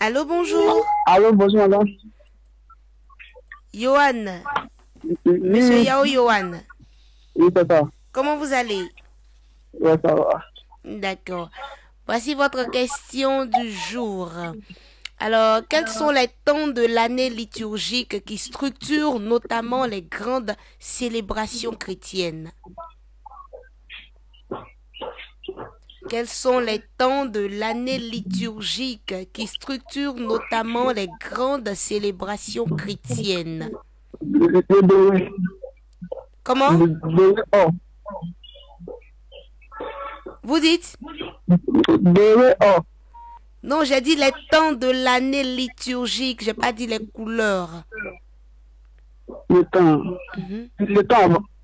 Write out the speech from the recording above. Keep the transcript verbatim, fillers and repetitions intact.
Allô, bonjour. Allô, bonjour madame. Johan. Oui, Monsieur Yao Johan. oui, c'est ça. Comment vous allez? Oui, ça va. D'accord. Voici votre question du jour. Alors, quels sont les temps de l'année liturgique qui structurent notamment les grandes célébrations chrétiennes? Quels sont les temps de l'année liturgique qui structurent notamment les grandes célébrations chrétiennes? Le le deux, Comment? le deux, oh, Vous dites? deux, oh, Non, j'ai dit les temps de l'année liturgique, j'ai pas dit les couleurs. le temps, Mhm. le temps,